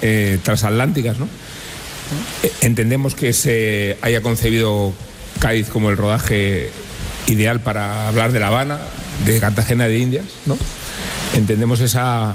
transatlánticas, ¿no? Entendemos que se haya concebido Cádiz como el rodaje ideal para hablar de La Habana, de Cartagena de Indias, ¿no? Entendemos esa